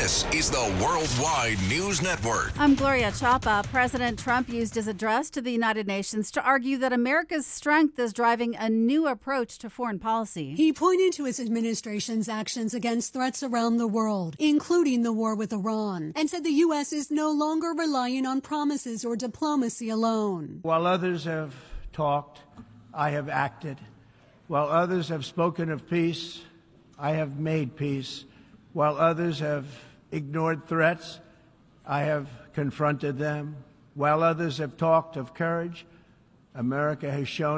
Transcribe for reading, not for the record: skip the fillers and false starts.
This is the Worldwide News Network. I'm Gloria Chapa. President Trump used his address to the United Nations to argue that America's strength is driving a new approach to foreign policy. He pointed to his administration's actions against threats around the world, including the war with Iran, and said the U.S. is no longer relying on promises or diplomacy alone. While others have talked, I have acted. While others have spoken of peace, I have made peace. While others have ignored threats, I have confronted them. While others have talked of courage, America has shown